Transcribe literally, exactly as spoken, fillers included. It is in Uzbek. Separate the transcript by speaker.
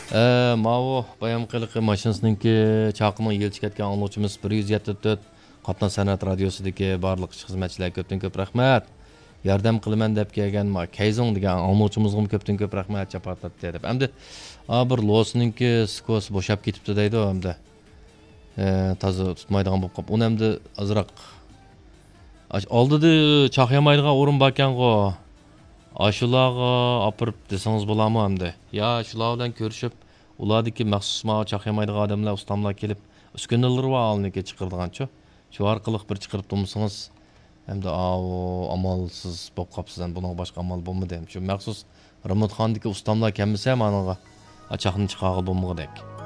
Speaker 1: Ee, Mavo bayam qiliqi mashinasınınki çaqımın yelçi ketken anlıqçımız bir yuz yetmiş dört Qatna Sanat Radiosidagi barliq xizmatchilarga ko'pdan ko'p rahmat. Yordam qilaman deb kelgan ma Kayzong degan anlıqçımızga ko'pdan ko'p rahmat chapatatdi deb. Hamda bir losninki skos bo'shab ketibdi deydi hamda. Ee, toza tutmaydigan bo'lib qolib, uni hamda azroq oldida chaqyamaydigan o'rin bor ekan-ku. Aşılağa apırıp desanız bulamı hamda. Ya shular bilan ko'rishib, ulardagi maxsus ma chaqyamaydigan odamlar, ustamlar kelib, uskunalar va alniki chiqirdigancha. Shu orqali bir chiqirib tursangiz, hamda amalsiz bo'lib qolibsiz, buning boshqa amal bo'lmadi ham. Shu maxsus remontxonadagi ustamlar kelmasa, managa chaqni chiqarib bo'lmagadek.